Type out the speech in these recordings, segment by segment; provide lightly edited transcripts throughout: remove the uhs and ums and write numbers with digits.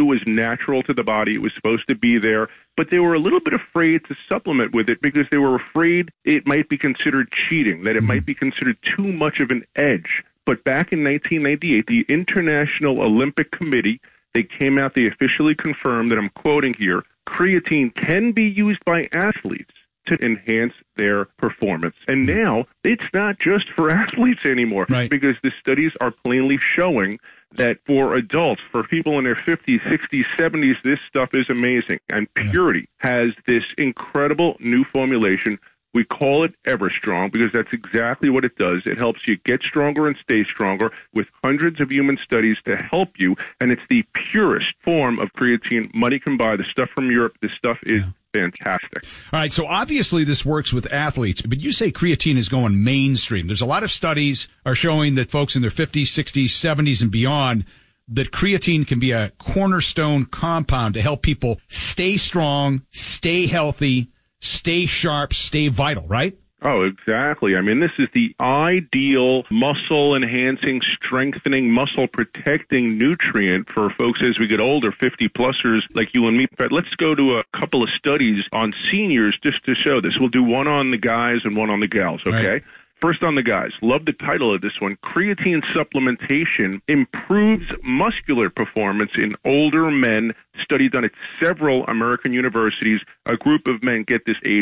was natural to the body. It was supposed to be there. But they were a little bit afraid to supplement with it because they were afraid it might be considered cheating, that it might be considered too much of an edge. But back in 1998, the International Olympic Committee, they came out, they officially confirmed that, I'm quoting here, creatine can be used by athletes to enhance their performance. And now it's not just for athletes anymore, because the studies are plainly showing that for adults, for people in their 50s, 60s, 70s, this stuff is amazing. And Purity has this incredible new formulation. We call it EverStrong because that's exactly what it does. It helps you get stronger and stay stronger with hundreds of human studies to help you, and it's the purest form of creatine money can buy. The stuff from Europe, this stuff is fantastic. All right, so obviously this works with athletes, but you say creatine is going mainstream. There's a lot of studies are showing that folks in their 50s, 60s, 70s, and beyond, that creatine can be a cornerstone compound to help people stay strong, stay healthy, stay sharp, stay vital, right? Oh, exactly. I mean, this is the ideal muscle-enhancing, strengthening, muscle-protecting nutrient for folks as we get older, 50-plussers like you and me. But let's go to a couple of studies on seniors just to show this. We'll do one on the guys and one on the gals, okay? Right. First on the guys. Love the title of this one. Creatine supplementation improves muscular performance in older men. Study done at several American universities. A group of men, get this, age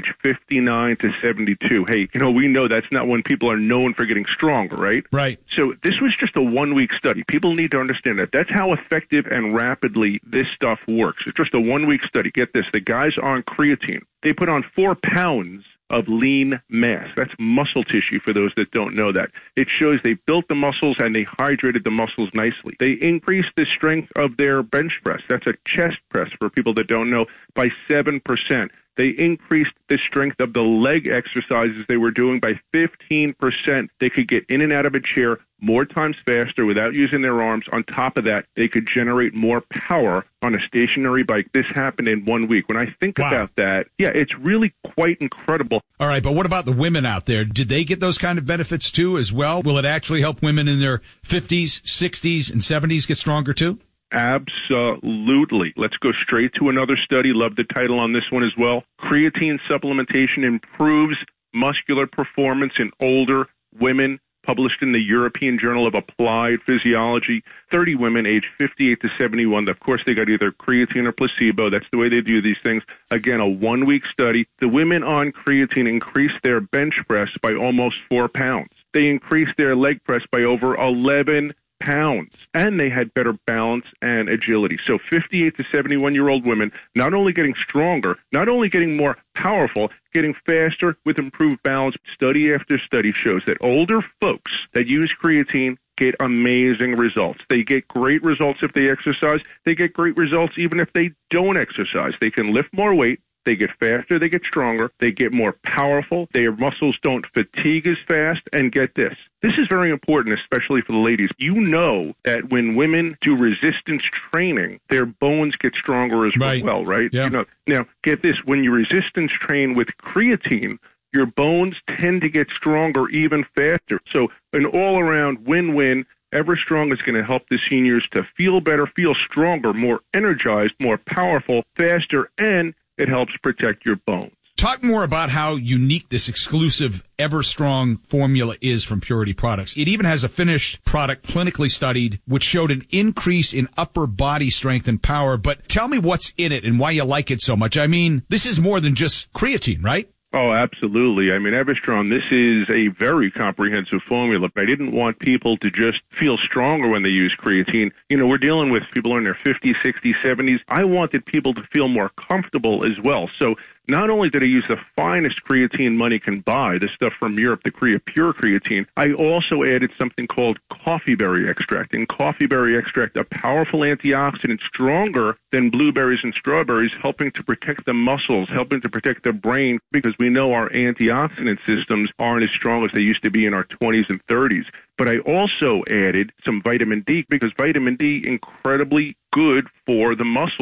59 to 72. Hey, we know that's not when people are known for getting stronger, right? Right. So this was just a one-week study. People need to understand that. That's how effective and rapidly this stuff works. It's just a one-week study. Get this. The guys on creatine, they put on 4 pounds of lean mass. That's muscle tissue for those that don't know that. It shows they built the muscles and they hydrated the muscles nicely. They increased the strength of their bench press. That's a chest press for people that don't know, by 7%. They increased the strength of the leg exercises they were doing by 15%. They could get in and out of a chair more times faster without using their arms. On top of that, they could generate more power on a stationary bike. This happened in 1 week. When I think about that, it's really quite incredible. All right, but what about the women out there? Did they get those kind of benefits too as well? Will it actually help women in their 50s, 60s, and 70s get stronger too? Absolutely. Let's go straight to another study. Love the title on this one as well. Creatine supplementation improves muscular performance in older women, published in the European Journal of Applied Physiology. 30 women aged 58 to 71. Of course, they got either creatine or placebo. That's the way they do these things. Again, a one-week study. The women on creatine increased their bench press by almost 4 pounds. They increased their leg press by over 11 pounds, and they had better balance and agility. So 58 to 71-year-old women not only getting stronger, not only getting more powerful, getting faster with improved balance. Study after study shows that older folks that use creatine get amazing results. They get great results if they exercise. They get great results even if they don't exercise. They can lift more weight. They get faster, they get stronger, they get more powerful, their muscles don't fatigue as fast, and get this. This is very important, especially for the ladies. You know that when women do resistance training, their bones get stronger as well, right? Yeah. Now, get this. When you resistance train with creatine, your bones tend to get stronger even faster. So an all-around win-win. EverStrong is going to help the seniors to feel better, feel stronger, more energized, more powerful, faster, and it helps protect your bones. Talk more about how unique this exclusive EverStrong formula is from Purity Products. It even has a finished product clinically studied, which showed an increase in upper body strength and power. But tell me what's in it and why you like it so much. I mean, this is more than just creatine, right? Oh, absolutely. I mean, EverStrong, this is a very comprehensive formula. I didn't want people to just feel stronger when they use creatine. We're dealing with people in their 50s, 60s, 70s. I wanted people to feel more comfortable as well. So not only did I use the finest creatine money can buy, the stuff from Europe, the Pure creatine, I also added something called coffee berry extract. And coffee berry extract, a powerful antioxidant, stronger than blueberries and strawberries, helping to protect the muscles, helping to protect the brain, because we know our antioxidant systems aren't as strong as they used to be in our 20s and 30s. But I also added some vitamin D, because vitamin D incredibly good for the muscles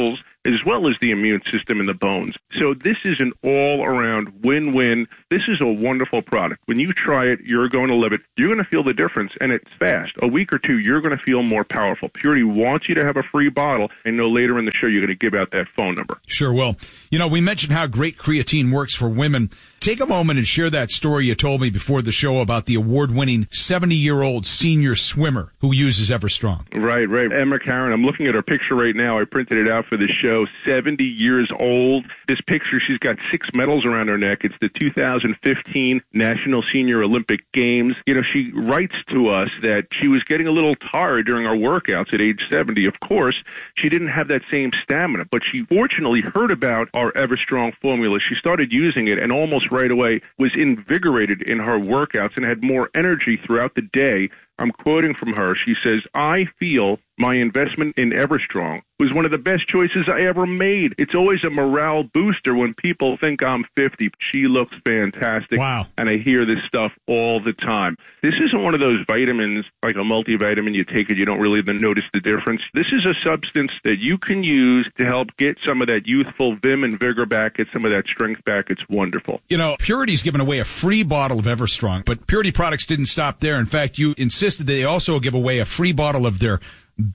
as well as the immune system and the bones. So this is an all-around win-win. This is a wonderful product. When you try it, you're going to love it. You're going to feel the difference, and it's fast. A week or two, you're going to feel more powerful. Purity wants you to have a free bottle. I know later in the show you're going to give out that phone number. Sure will. You know, we mentioned how great creatine works for women. Take a moment and share that story you told me before the show about the award-winning 70-year-old senior swimmer who uses Everstrong. Right. Emma Karen, I'm looking at her picture right now. I printed it out for the show. 70 years old. This picture, she's got 6 medals around her neck. It's the 2015 National Senior Olympic Games. You know, she writes to us that she was getting a little tired during our workouts at age 70. Of course, she didn't have that same stamina, but she fortunately heard about our Everstrong formula. She started using it and almost right away was invigorated in her workouts and had more energy throughout the day. I'm quoting from her. She says, "I feel my investment in Everstrong was one of the best choices I ever made. It's always a morale booster when people think I'm 50. She looks fantastic." Wow. And I hear this stuff all the time. This isn't one of those vitamins, like a multivitamin. You take it, you don't really notice the difference. This is a substance that you can use to help get some of that youthful vim and vigor back, get some of that strength back. It's wonderful. You know, Purity's given away a free bottle of Everstrong, but Purity products didn't stop there. In fact, you insisted that they also give away a free bottle of their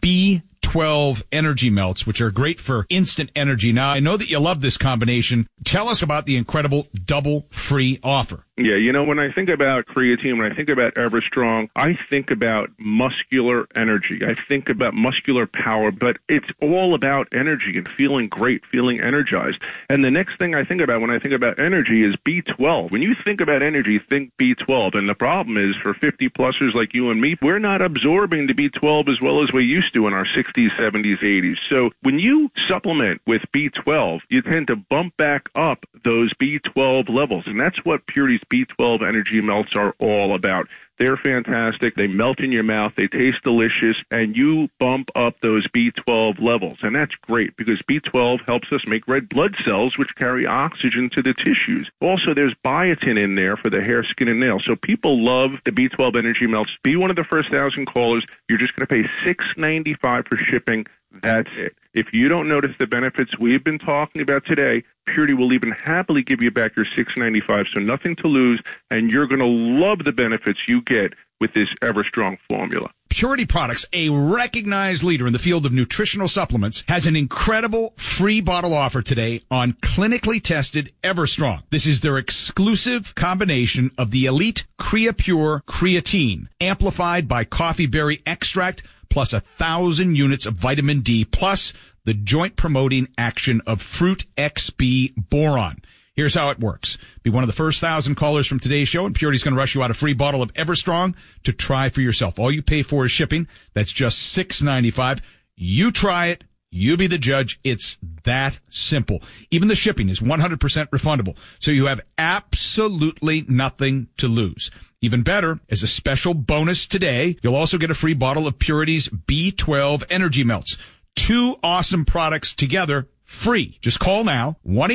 B12 energy melts, which are great for instant energy. Now, I know that you love this combination. Tell us about the incredible double free offer. Yeah, you know, when I think about creatine, when I think about Everstrong, I think about muscular energy. I think about muscular power, but it's all about energy and feeling great, feeling energized. And the next thing I think about when I think about energy is B12. When you think about energy, think B12. And the problem is for 50-plussers like you and me, we're not absorbing the B12 as well as we used to in our 60s, 70s, 80s. So when you supplement with B12, you tend to bump back up those B12 levels. And that's what Purity's B12 energy melts are all about. They're fantastic. They melt in your mouth. They taste delicious, and you bump up those B12 levels. And that's great because B12 helps us make red blood cells, which carry oxygen to the tissues. Also, there's biotin in there for the hair, skin, and nails. So people love the B12 energy melts. Be one of the first 1,000 callers. You're just going to pay $6.95 for shipping. That's it. If you don't notice the benefits we've been talking about today, Purity will even happily give you back your $6.95, so nothing to lose, and you're going to love the benefits you get with this Everstrong formula. Purity Products, a recognized leader in the field of nutritional supplements, has an incredible free bottle offer today on clinically tested Everstrong. This is their exclusive combination of the elite CreaPure creatine, amplified by coffee berry extract, plus 1,000 units of vitamin D, plus the joint-promoting action of Fruit XB Boron. Here's how it works. Be one of the first 1,000 callers from today's show, and Purity's going to rush you out a free bottle of Everstrong to try for yourself. All you pay for is shipping. That's just $6.95. You try it. You be the judge. It's that simple. Even the shipping is 100% refundable, so you have absolutely nothing to lose. Even better, as a special bonus today, you'll also get a free bottle of Purity's B12 Energy Melts. 2 awesome products together, free. Just call now,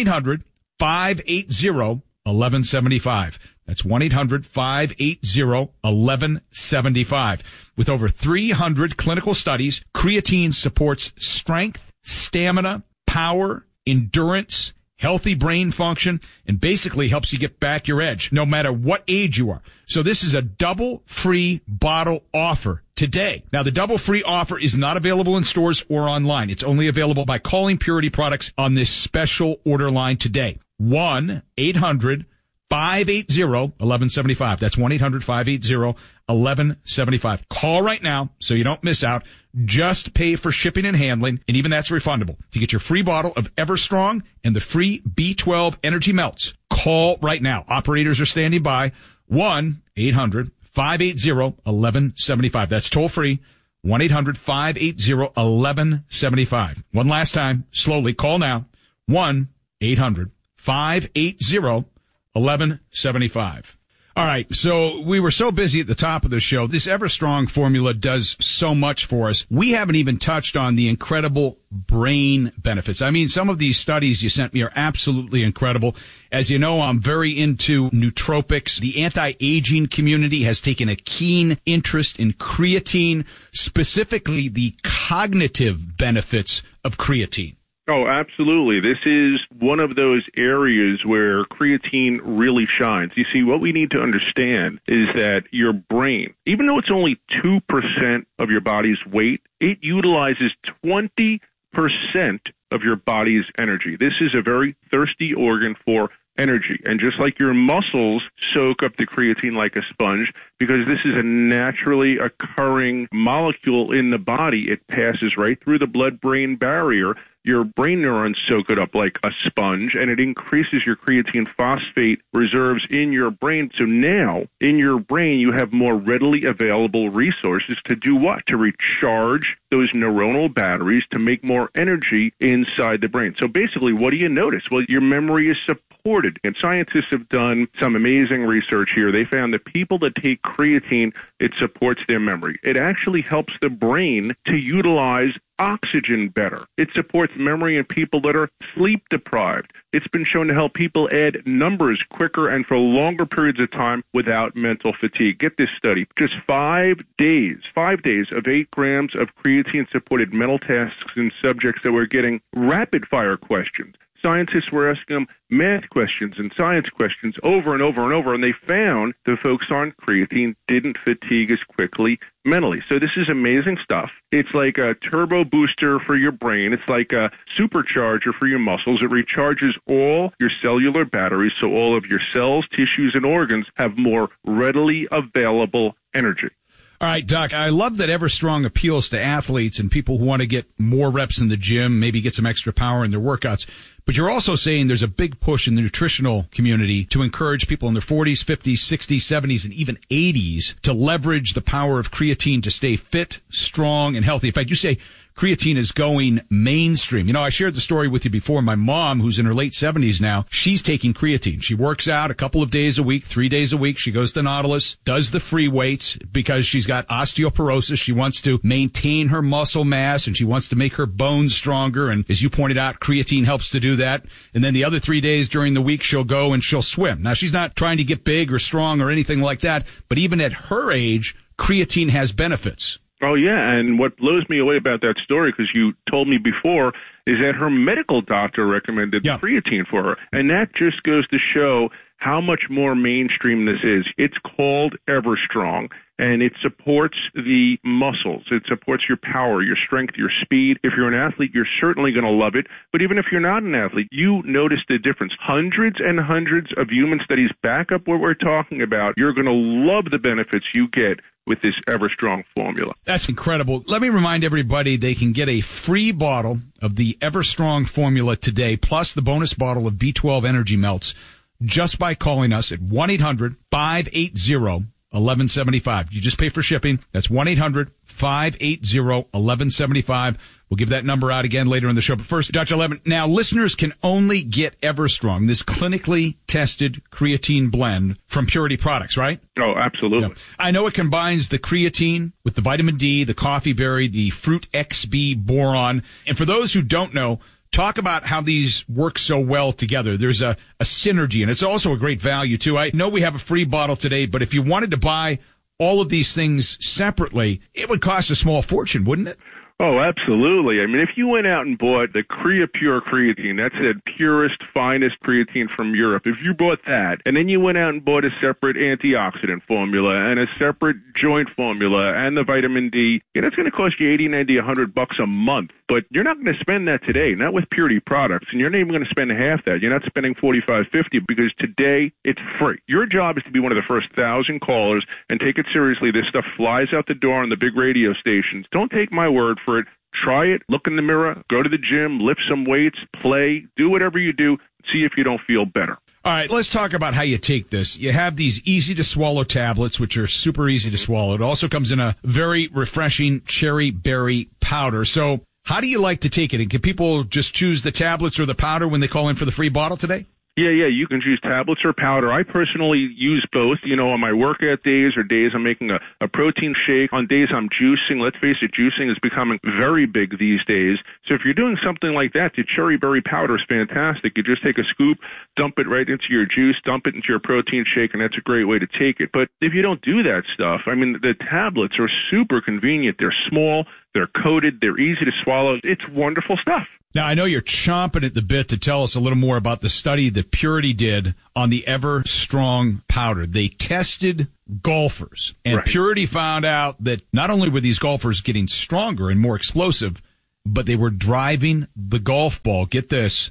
1-800-580-1175. That's 1-800-580-1175. With over 300 clinical studies, creatine supports strength, stamina, power, endurance, healthy brain function, and basically helps you get back your edge, no matter what age you are. So this is a double free bottle offer today. Now, the double free offer is not available in stores or online. It's only available by calling Purity Products on this special order line today. 1-800-580-1175. That's 1-800-580-1175. Call right now so you don't miss out. Just pay for shipping and handling, and even that's refundable. To get your free bottle of Everstrong and the free B12 Energy Melts, call right now. Operators are standing by. 1-800-580-1175. That's toll free. 1-800-580-1175. One last time, slowly, call now. 1-800-580-1175. All right, so we were so busy at the top of the show. This Everstrong formula does so much for us. We haven't even touched on the incredible brain benefits. I mean, some of these studies you sent me are absolutely incredible. As you know, I'm very into nootropics. The anti-aging community has taken a keen interest in creatine, specifically the cognitive benefits of creatine. Oh, absolutely. This is one of those areas where creatine really shines. You see, what we need to understand is that your brain, even though it's only 2% of your body's weight, it utilizes 20% of your body's energy. This is a very thirsty organ for energy. And just like your muscles soak up the creatine like a sponge, because this is a naturally occurring molecule in the body, it passes right through the blood-brain barrier. Your brain neurons soak it up like a sponge, and it increases your creatine phosphate reserves in your brain. So now, in your brain, you have more readily available resources to do what? To recharge those neuronal batteries to make more energy inside the brain. So basically, what do you notice? Well, your memory is supported. And scientists have done some amazing research here. They found that people that take creatine, it supports their memory. It actually helps the brain to utilize oxygen better. It supports memory in people that are sleep deprived. It's been shown to help people add numbers quicker and for longer periods of time without mental fatigue. Get this study. Just 5 days of 8 grams of creatine supported mental tasks in subjects that were getting rapid fire questions. Scientists were asking them math questions and science questions over and over and over, and they found the folks on creatine didn't fatigue as quickly mentally. So this is amazing stuff. It's like a turbo booster for your brain. It's like a supercharger for your muscles. It recharges all your cellular batteries so all of your cells, tissues, and organs have more readily available energy. All right, Doc, I love that EverStrong appeals to athletes and people who want to get more reps in the gym, maybe get some extra power in their workouts. But you're also saying there's a big push in the nutritional community to encourage people in their 40s, 50s, 60s, 70s, and even 80s to leverage the power of creatine to stay fit, strong, and healthy. In fact, you say creatine is going mainstream. You know, I shared the story with you before. My mom, who's in her late 70s now, she's taking creatine. She works out a couple of days a week, 3 days a week. She goes to Nautilus, does the free weights because she's got osteoporosis. She wants to maintain her muscle mass and she wants to make her bones stronger. And as you pointed out, creatine helps to do that. And then the other 3 days during the week, she'll go and she'll swim. Now, she's not trying to get big or strong or anything like that, but even at her age, creatine has benefits. Oh, yeah, and what blows me away about that story, because you told me before, is that her medical doctor recommended creatine for her, and that just goes to show how much more mainstream this is. It's called EverStrong, and it supports the muscles. It supports your power, your strength, your speed. If you're an athlete, you're certainly going to love it. But even if you're not an athlete, you notice the difference. Hundreds and hundreds of human studies back up what we're talking about. You're going to love the benefits you get with this EverStrong formula. That's incredible. Let me remind everybody they can get a free bottle of the EverStrong formula today, plus the bonus bottle of B12 Energy Melts, just by calling us at 1-800-580-1175. You just pay for shipping. That's 1-800-580-1175. We'll give that number out again later in the show. But first, Dr. Levin, now listeners can only get EverStrong, this clinically tested creatine blend from Purity Products, right? Oh, absolutely. Yeah. I know it combines the creatine with the vitamin D, the coffee berry, the fruit XB boron. And for those who don't know, talk about how these work so well together. There's a synergy, and it's also a great value, too. I know we have a free bottle today, but if you wanted to buy all of these things separately, it would cost a small fortune, wouldn't it? Oh, absolutely. I mean, if you went out and bought the CreaPure creatine, that's the purest, finest creatine from Europe, if you bought that, and then you went out and bought a separate antioxidant formula and a separate joint formula and the vitamin D, that's going to cost you $80, $90, $100 a month. But you're not going to spend that today, not with Purity Products, and you're not even going to spend half that. You're not spending $45, $50 because today it's free. Your job is to be one of the first 1,000 callers and take it seriously. This stuff flies out the door on the big radio stations. Don't take my word for it. Try it, look in the mirror, go to the gym, lift some weights, play, do whatever you do, see if you don't feel better. All right, let's talk about how you take this. You have these easy-to-swallow tablets, which are super easy to swallow. It also comes in a very refreshing cherry berry powder. So how do you like to take it? And can people just choose the tablets or the powder when they call in for the free bottle today? Yeah, you can choose tablets or powder. I personally use both, on my workout days or days I'm making a protein shake. On days I'm juicing. Let's face it, juicing is becoming very big these days. So if you're doing something like that, the cherry berry powder is fantastic. You just take a scoop, dump it right into your juice, dump it into your protein shake, and that's a great way to take it. But if you don't do that stuff, the tablets are super convenient. They're small, they're coated, they're easy to swallow. It's wonderful stuff. Now, I know you're chomping at the bit to tell us a little more about the study that Purity did on the Everstrong powder. They tested golfers, and Right. Purity found out that not only were these golfers getting stronger and more explosive, but they were driving the golf ball, get this,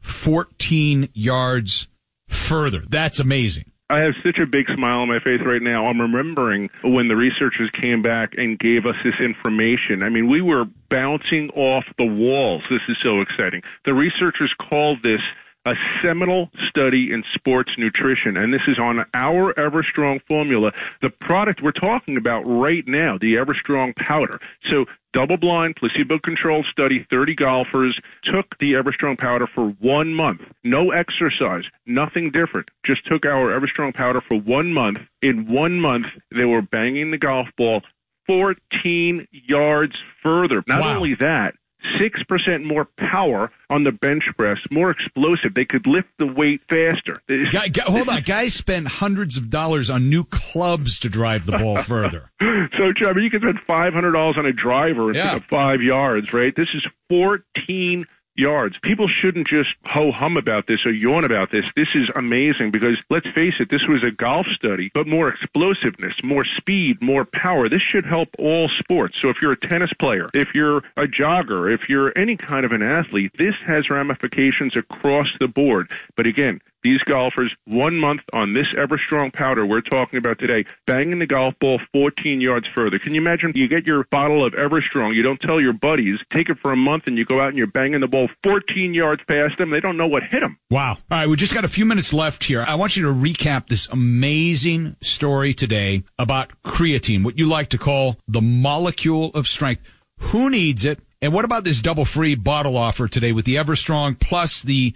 14 yards further. That's amazing. I have such a big smile on my face right now. I'm remembering when the researchers came back and gave us this information. I mean, we were bouncing off the walls. This is so exciting. The researchers called this a seminal study in sports nutrition, and this is on our Everstrong formula, the product we're talking about right now, the Everstrong powder. So double-blind, placebo-controlled study, 30 golfers took the Everstrong powder for 1 month. No exercise, nothing different. Just took our Everstrong powder for 1 month. In 1 month, they were banging the golf ball 14 yards further. Not Wow. only that, 6% more power on the bench press, more explosive. They could lift the weight faster. Hold on. Guys spend hundreds of dollars on new clubs to drive the ball further. So, Trevor, you can spend $500 on a driver instead of 5 yards, right? This is 14 yards. People shouldn't just ho-hum about this or yawn about this. This is amazing because, let's face it, this was a golf study, but more explosiveness, more speed, more power. This should help all sports. So if you're a tennis player, if you're a jogger, if you're any kind of an athlete, this has ramifications across the board. But again, these golfers, 1 month on this Everstrong powder we're talking about today, banging the golf ball 14 yards further. Can you imagine? You get your bottle of Everstrong, you don't tell your buddies, take it for a month, and you go out and you're banging the ball 14 yards past them. They don't know what hit them. Wow. All right, we just got a few minutes left here. I want you to recap this amazing story today about creatine, what you like to call the molecule of strength. Who needs it? And what about this double free bottle offer today with the Everstrong plus the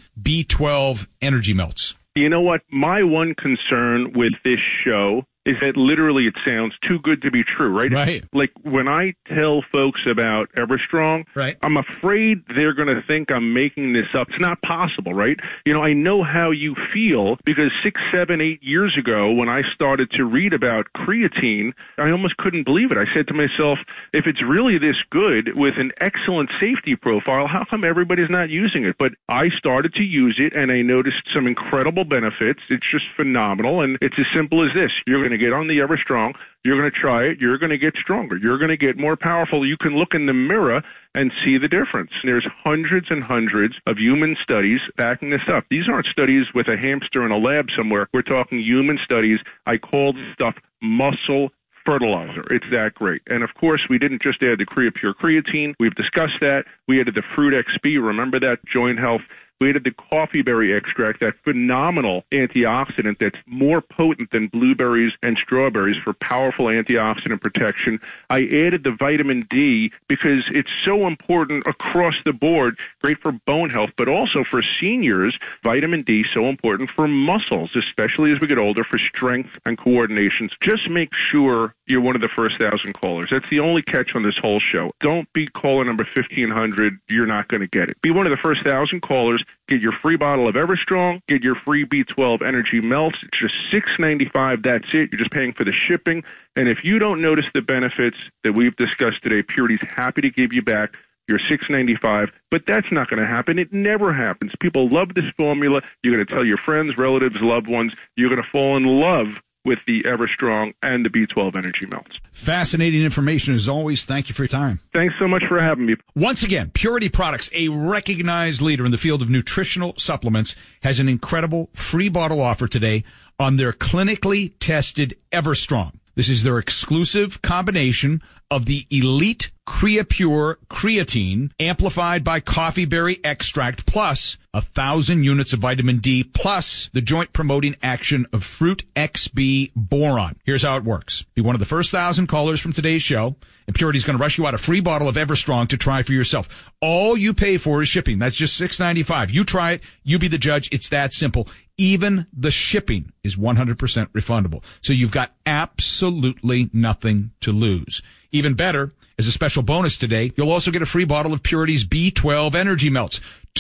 B12 energy melts? You know what? My one concern with this show is that literally it sounds too good to be true, right? Right. Like when I tell folks about Everstrong, Right. I'm afraid they're going to think I'm making this up. It's not possible, right? You know, I know how you feel because 6, 7, 8 years ago when I started to read about creatine, I almost couldn't believe it. I said to myself, if it's really this good with an excellent safety profile, how come everybody's not using it? But I started to use it and I noticed some incredible benefits. It's just phenomenal. And it's as simple as this. You're going to get on the Everstrong. You're going to try it. You're going to get stronger. You're going to get more powerful. You can look in the mirror and see the difference. There's hundreds and hundreds of human studies backing this up. These aren't studies with a hamster in a lab somewhere. We're talking human studies. I call this stuff muscle fertilizer. It's that great. And of course, we didn't just add the CreaPure creatine. We've discussed that. We added the Fruit XP. Remember that? Joint health. We added the coffee berry extract, that phenomenal antioxidant that's more potent than blueberries and strawberries for powerful antioxidant protection. I added the vitamin D because it's so important across the board, great for bone health, but also for seniors, vitamin D so important for muscles, especially as we get older, for strength and coordination. Just make sure you're one of the first 1,000 callers. That's the only catch on this whole show. Don't be caller number 1,500. You're not going to get it. Be one of the first 1,000 callers. Get your free bottle of Everstrong. Get your free B12 energy melts. It's just $6.95. That's it. You're just paying for the shipping. And if you don't notice the benefits that we've discussed today, Purity's happy to give you back your $6.95. But that's not going to happen. It never happens. People love this formula. You're going to tell your friends, relatives, loved ones. You're going to fall in love with the Everstrong and the B12 energy melts. Fascinating information as always. Thank you for your time. Thanks so much for having me. Once again, Purity Products, a recognized leader in the field of nutritional supplements, has an incredible free bottle offer today on their clinically tested Everstrong. This is their exclusive combination of the elite CreaPure creatine amplified by coffee berry extract plus 1,000 units of vitamin D plus the joint promoting action of Fruit XB boron. Here's how it works. Be one of the first 1,000 callers from today's show, and Purity's going to rush you out a free bottle of Everstrong to try for yourself. All you pay for is shipping. That's just $6.95. You try it. You be the judge. It's that simple. Even the shipping is 100% refundable. So you've got absolutely nothing to lose. Even better, as a special bonus today, you'll also get a free bottle of Purity's B12 energy melts.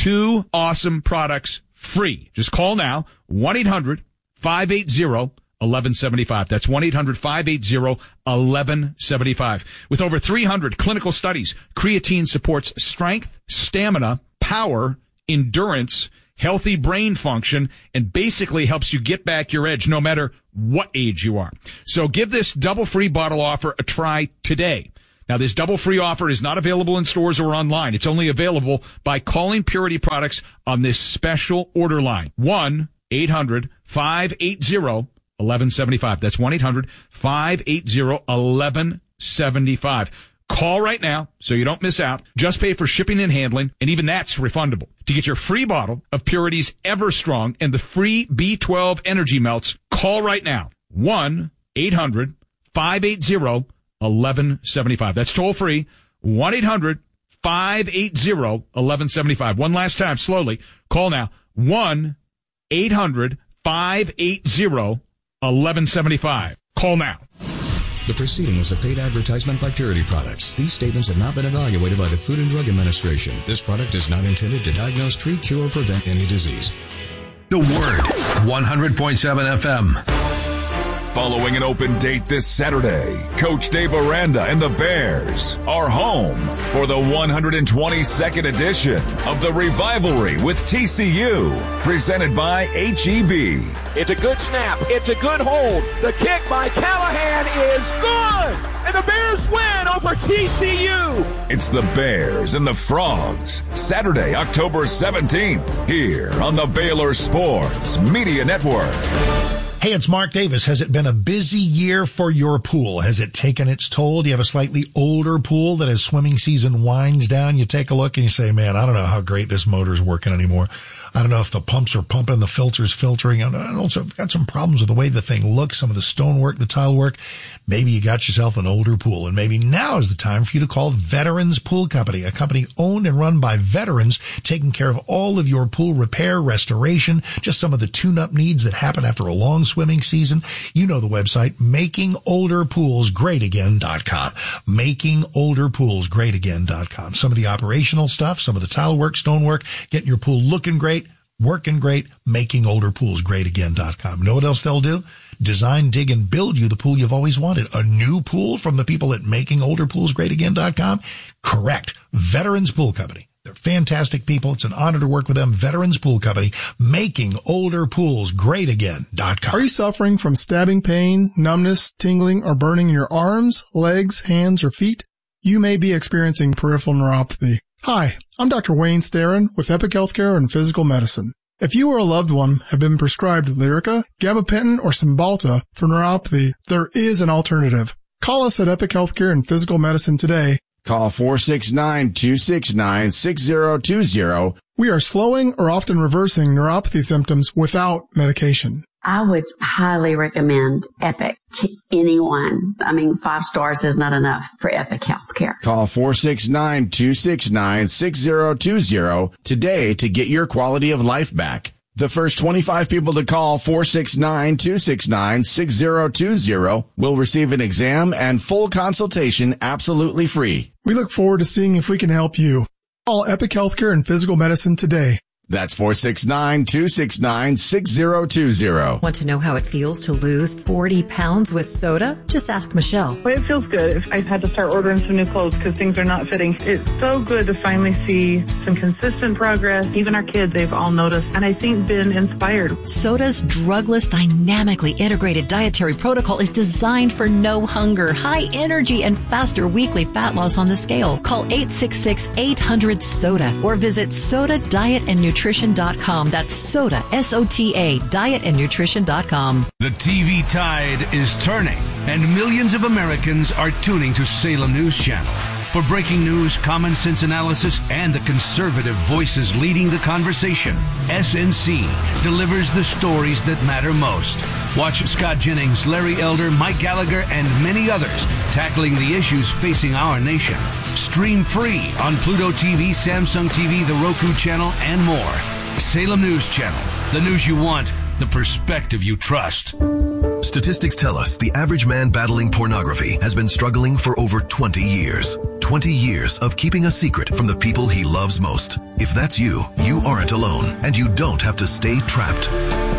2 awesome products free. Just call now, 1-800-580-1175. That's 1-800-580-1175. With over 300 clinical studies, creatine supports strength, stamina, power, endurance, healthy brain function, and basically helps you get back your edge no matter what age you are. So give this double free bottle offer a try today. Now, this double free offer is not available in stores or online. It's only available by calling Purity Products on this special order line. 1-800-580-1175. That's 1-800-580-1175. Call right now so you don't miss out. Just pay for shipping and handling, and even that's refundable. To get your free bottle of Purity's Everstrong and the free B12 Energy Melts, call right now. 1-800-580-1175. That's toll free. 1-800-580-1175. One last time, slowly. Call now. 1-800-580-1175. Call now. The proceeding was a paid advertisement by Purity Products. These statements have not been evaluated by the Food and Drug Administration. This product is not intended to diagnose, treat, cure, or prevent any disease. The Word, 100.7 FM. Following an open date this Saturday, Coach Dave Aranda and the Bears are home for the 122nd edition of the Revivalry with TCU, presented by H-E-B. It's a good snap. It's a good hold. The kick by Callahan is good. And the Bears win over TCU. It's the Bears and the Frogs, Saturday, October 17th, here on the Baylor Sports Media Network. Hey, it's Mark Davis. Has it been a busy year for your pool? Has it taken its toll? Do you have a slightly older pool that as swimming season winds down, you take a look and you say, man, I don't know how great this motor's working anymore. I don't know if the pumps are pumping, the filter's filtering. And also, I've got some problems with the way the thing looks, some of the stonework, the tile work. Maybe you got yourself an older pool, and maybe now is the time for you to call Veterans Pool Company, a company owned and run by veterans, taking care of all of your pool repair, restoration, just some of the tune-up needs that happen after a long swimming season. You know the website, makingolderpoolsgreatagain.com. Makingolderpoolsgreatagain.com. Some of the operational stuff, some of the tile work, stonework, getting your pool looking great, working great, makingolderpoolsgreatagain.com. Know what else they'll do? Design, dig, and build you the pool you've always wanted. A new pool from the people at makingolderpoolsgreatagain.com? Correct. Veterans Pool Company. They're fantastic people. It's an honor to work with them. Veterans Pool Company, makingolderpoolsgreatagain.com. Are you suffering from stabbing pain, numbness, tingling, or burning in your arms, legs, hands, or feet? You may be experiencing peripheral neuropathy. Hi, I'm Dr. Wayne Starin with Epic Healthcare and Physical Medicine. If you or a loved one have been prescribed Lyrica, gabapentin, or Cymbalta for neuropathy, there is an alternative. Call us at Epic Healthcare and Physical Medicine today. Call 469-269-6020. We are slowing or often reversing neuropathy symptoms without medication. I would highly recommend Epic to anyone. 5 stars is not enough for Epic Healthcare. Call 469-269-6020 today to get your quality of life back. The first 25 people to call 469-269-6020 will receive an exam and full consultation absolutely free. We look forward to seeing if we can help you. Call Epic Healthcare and Physical Medicine today. That's 469-269-6020. Want to know how it feels to lose 40 pounds with soda? Just ask Michelle. Well, it feels good. I've had to start ordering some new clothes because things are not fitting. It's so good to finally see some consistent progress. Even our kids, they've all noticed, and I think been inspired. Soda's drugless, dynamically integrated dietary protocol is designed for no hunger, high energy, and faster weekly fat loss on the scale. Call 866-800-SODA or visit SODADietandNutrition.com. That's soda, S-O-T-A, dietandnutrition.com. The TV tide is turning, and millions of Americans are tuning to Salem News Channel. For breaking news, common sense analysis, and the conservative voices leading the conversation, SNC delivers the stories that matter most. Watch Scott Jennings, Larry Elder, Mike Gallagher, and many others tackling the issues facing our nation. Stream free on Pluto TV, Samsung TV, the Roku channel, and more. Salem News Channel. The news you want, the perspective you trust. Statistics tell us the average man battling pornography has been struggling for over 20 years. 20 years of keeping a secret from the people he loves most. If that's you, you aren't alone, and you don't have to stay trapped.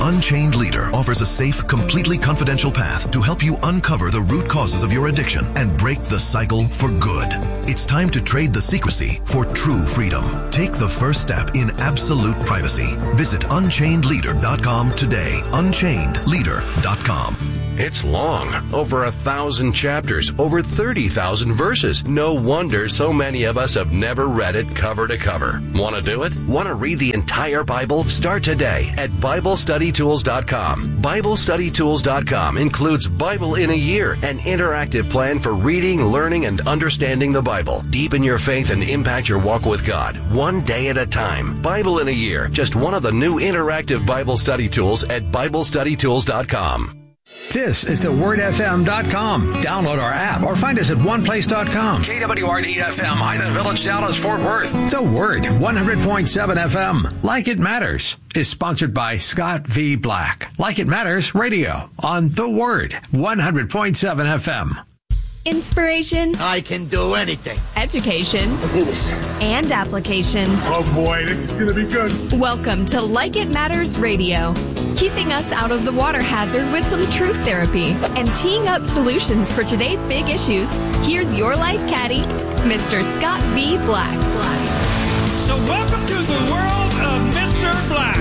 Unchained Leader offers a safe, completely confidential path to help you uncover the root causes of your addiction and break the cycle for good. It's time to trade the secrecy for true freedom. Take the first step in absolute privacy. Visit UnchainedLeader.com today. UnchainedLeader.com. It's long, over 1,000 chapters, over 30,000 verses. No wonder so many of us have never read it cover to cover. Want to do it? Want to read the entire Bible? Start today at BibleStudyTools.com. BibleStudyTools.com includes Bible in a Year, an interactive plan for reading, learning, and understanding the Bible. Deepen your faith and impact your walk with God, one day at a time. Bible in a Year, just one of the new interactive Bible study tools at BibleStudyTools.com. This is thewordfm.com. Download our app or find us at oneplace.com. KWRD-FM, Highland Village, Dallas, Fort Worth. The Word, 100.7 FM. Like It Matters is sponsored by Scott V. Black. Like It Matters Radio on The Word, 100.7 FM. Inspiration. I can do anything. Education. Let's do this. And application. Oh boy, this is going to be good. Welcome to Like It Matters Radio. Keeping us out of the water hazard with some truth therapy and teeing up solutions for today's big issues. Here's your life caddy, Mr. Scott V. Black. So welcome to the world of Mr. Black.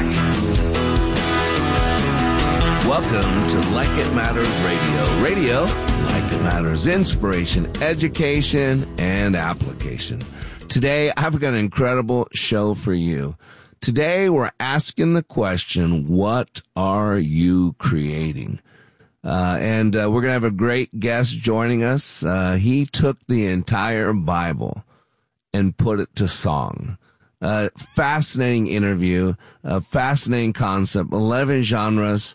Welcome to Like It Matters Radio. Radio, like it matters, inspiration, education, and application. Today, I've got an incredible show for you. Today, we're asking the question, what are you creating? And we're going to have a great guest joining us. He took the entire Bible and put it to song. Fascinating interview, fascinating concept, 11 genres.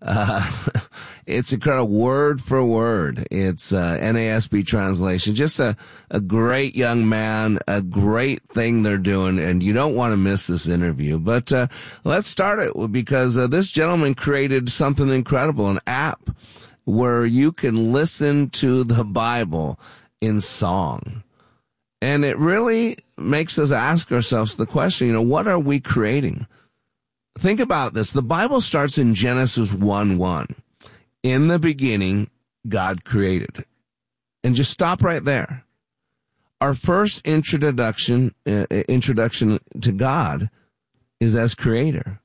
It's incredible, word for word. It's NASB translation. Just a great young man, a great thing they're doing, and you don't want to miss this interview. But let's start it because this gentleman created something incredible, an app where you can listen to the Bible in song. And it really makes us ask ourselves the question, what are we creating? Think about this. The Bible starts in Genesis 1:1. In the beginning, God created. And just stop right there. Our first introduction to God is as creator.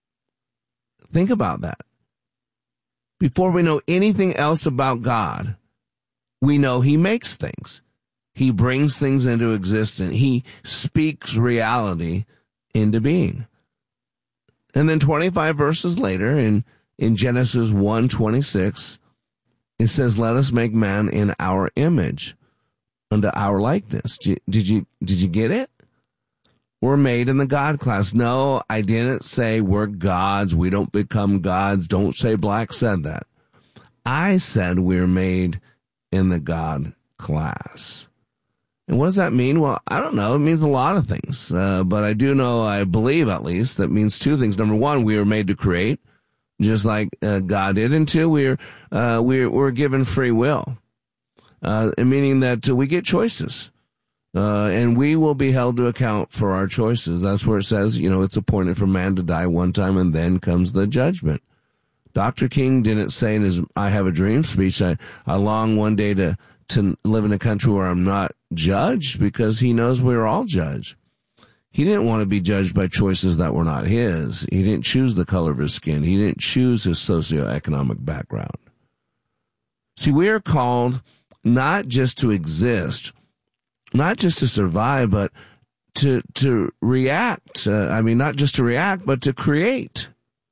Think about that. Before we know anything else about God, we know He makes things. He brings things into existence. He speaks reality into being. And then 25 verses later, in Genesis 1:26, it says, "Let us make man in our image, unto our likeness." Did you get it? We're made in the God class. No, I didn't say we're gods. We don't become gods. Don't say Black said that. I said we're made in the God class. And what does that mean? Well, I don't know. It means a lot of things. But I do know, I believe at least, that means two things. Number one, we were made to create, just like God did. And two, we're given free will, meaning that we get choices. And we will be held to account for our choices. That's where it says, it's appointed for man to die one time, and then comes the judgment. Dr. King didn't say in his I Have a Dream speech, I long one day to live in a country where I'm not judged, because he knows we're all judged. He didn't want to be judged by choices that were not his. He didn't choose the color of his skin. He didn't choose his socioeconomic background. See, we are called not just to exist, not just to survive, but to react. Not just to react, but to create.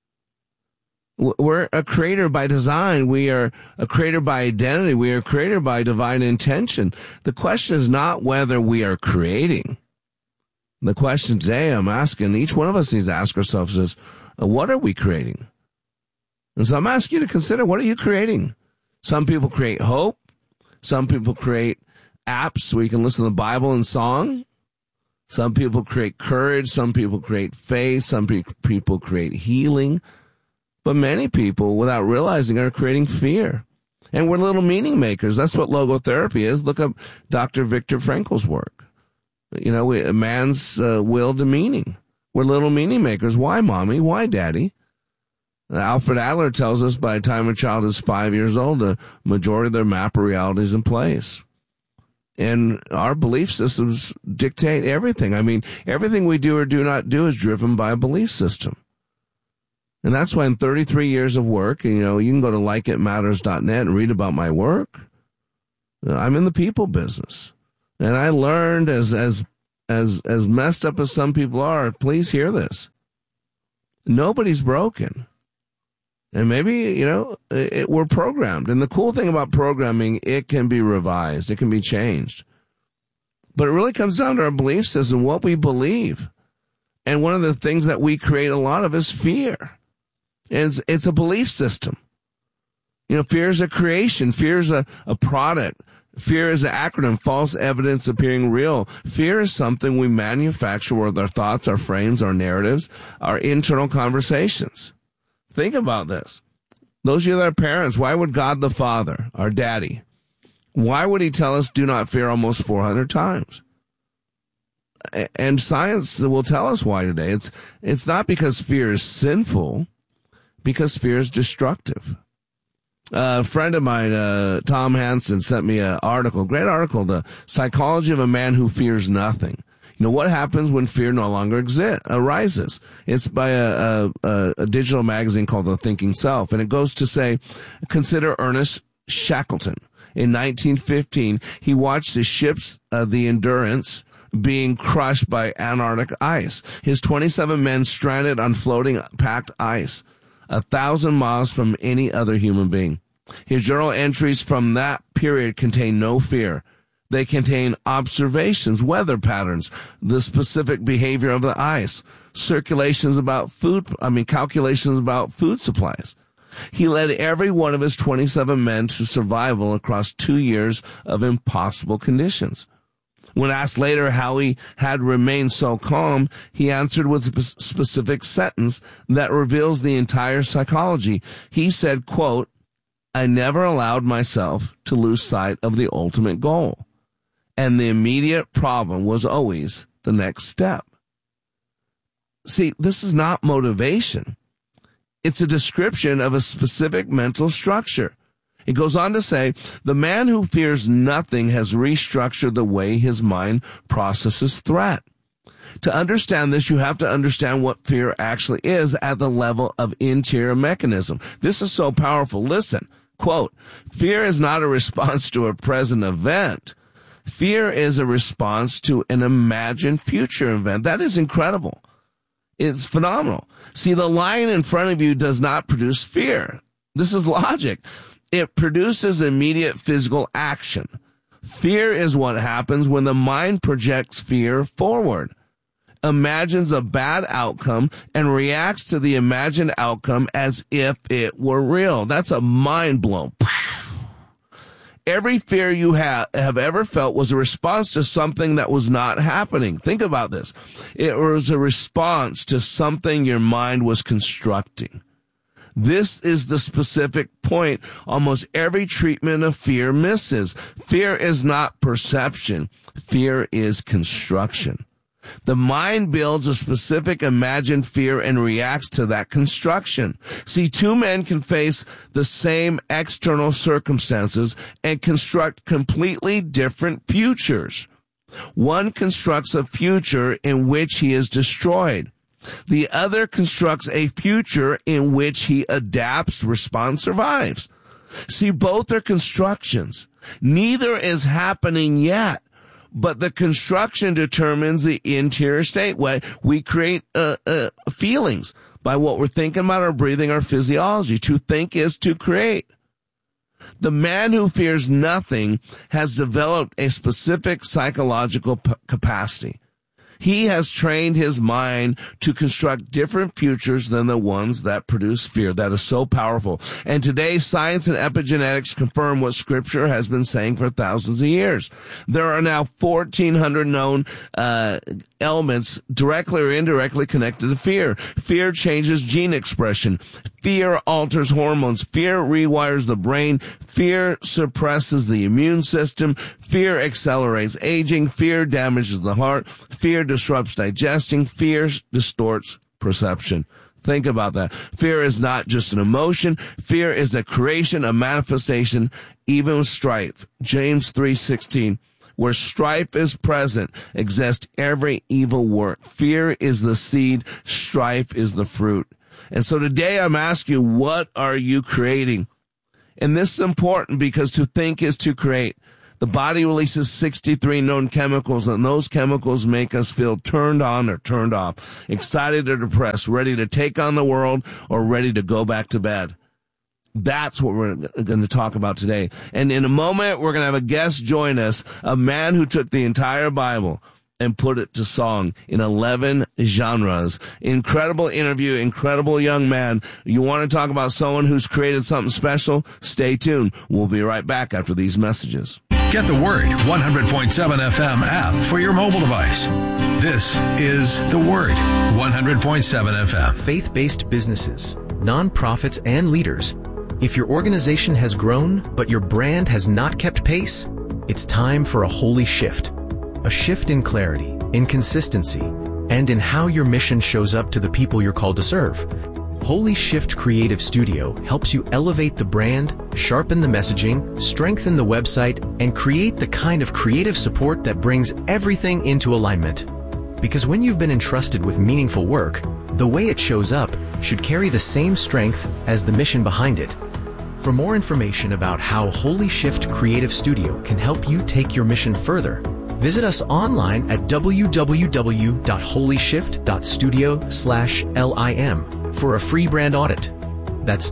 We're a creator by design. We are a creator by identity. We are a creator by divine intention. The question is not whether we are creating. The question today I'm asking, each one of us needs to ask ourselves is, what are we creating? And so I'm asking you to consider, what are you creating? Some people create hope. Some people create apps where you can listen to the Bible in song. Some people create courage. Some people create faith. Some people create healing. But many people, without realizing, are creating fear. And we're little meaning makers. That's what logotherapy is. Look up Dr. Viktor Frankl's work. Man's will to meaning. We're little meaning makers. Why, Mommy? Why, Daddy? Alfred Adler tells us by the time a child is 5 years old, the majority of their map of reality is in place. And our belief systems dictate everything. I mean, everything we do or do not do is driven by a belief system. And that's why in 33 years of work, you can go to likeitmatters.net and read about my work. I'm in the people business. And I learned, as messed up as some people are, please hear this. Nobody's broken. And maybe, we're programmed. And the cool thing about programming, it can be revised. It can be changed. But it really comes down to our belief system, what we believe. And one of the things that we create a lot of is fear. It's a belief system. Fear is a creation. Fear is a product. Fear is an acronym, false evidence appearing real. Fear is something we manufacture with our thoughts, our frames, our narratives, our internal conversations. Think about this. Those of you that are parents, why would God the Father, our daddy, why would he tell us do not fear almost 400 times? And science will tell us why today. It's not because fear is sinful, because fear is destructive. A friend of mine, Tom Hansen, sent me an article, great article, The Psychology of a Man Who Fears Nothing. What happens when fear no longer arises? It's by a digital magazine called The Thinking Self. And it goes to say, consider Ernest Shackleton. In 1915, he watched the ships, the Endurance, being crushed by Antarctic ice. His 27 men stranded on floating packed ice, 1,000 miles from any other human being. His journal entries from that period contain no fear. They contain observations, weather patterns, the specific behavior of the ice, calculations about food supplies. He led every one of his 27 men to survival across 2 years of impossible conditions. When asked later how he had remained so calm, he answered with a specific sentence that reveals the entire psychology. He said, quote, I never allowed myself to lose sight of the ultimate goal. And the immediate problem was always the next step. See, this is not motivation. It's a description of a specific mental structure. It goes on to say, the man who fears nothing has restructured the way his mind processes threat. To understand this, you have to understand what fear actually is at the level of interior mechanism. This is so powerful. Listen, quote, fear is not a response to a present event. Fear is a response to an imagined future event. That is incredible. It's phenomenal. See, the lion in front of you does not produce fear. This is logic. It produces immediate physical action. Fear is what happens when the mind projects fear forward, imagines a bad outcome, and reacts to the imagined outcome as if it were real. That's a mind blow. Every fear you have ever felt was a response to something that was not happening. Think about this. It was a response to something your mind was constructing. This is the specific point almost every treatment of fear misses. Fear is not perception. Fear is construction. The mind builds a specific imagined fear and reacts to that construction. See, two men can face the same external circumstances and construct completely different futures. One constructs a future in which he is destroyed. The other constructs a future in which he adapts, responds, survives. See, both are constructions. Neither is happening yet. But the construction determines the interior state. We create feelings by what we're thinking about, our breathing, our physiology. To think is to create. The man who fears nothing has developed a specific psychological capacity. He has trained his mind to construct different futures than the ones that produce fear. That is so powerful. And today, science and epigenetics confirm what Scripture has been saying for thousands of years. There are now 1,400 known elements directly or indirectly connected to fear. Fear changes gene expression. Fear alters hormones. Fear rewires the brain. Fear suppresses the immune system. Fear accelerates aging. Fear damages the heart. Fear disrupts digestion. Fear distorts perception. Think about that. Fear is not just an emotion. Fear is a creation, a manifestation, even with strife. James 3:16. Where strife is present, exist every evil work. Fear is the seed, strife is the fruit. And so today I'm asking you, what are you creating? And this is important because to think is to create. The body releases 63 known chemicals, and those chemicals make us feel turned on or turned off, excited or depressed, ready to take on the world or ready to go back to bed. That's what we're going to talk about today. And in a moment, we're going to have a guest join us, a man who took the entire Bible and put it to song in 11 genres. Incredible interview, incredible young man. You want to talk about someone who's created something special? Stay tuned. We'll be right back after these messages. Get the Word 100.7 FM app for your mobile device. This is The Word 100.7 FM. Faith-based businesses, nonprofits, and leaders. If your organization has grown, but your brand has not kept pace, it's time for a holy shift. A shift in clarity, in consistency, and in how your mission shows up to the people you're called to serve. Holy Shift Creative Studio helps you elevate the brand, sharpen the messaging, strengthen the website, and create the kind of creative support that brings everything into alignment. Because when you've been entrusted with meaningful work, the way it shows up should carry the same strength as the mission behind it. For more information about how Holy Shift Creative Studio can help you take your mission further, visit us online at www.holyshift.studio/LIM for a free brand audit. That's